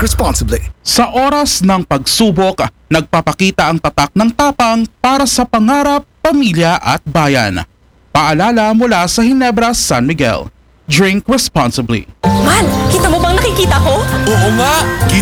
responsibly. Sa oras ng pagsubok, nagpapakita ang tatak ng tapang para sa pangarap, pamilya at bayan. Paalala mula sa Ginebra, San Miguel. Drink responsibly. Man, kita mo bang nakikita ko? Oo nga,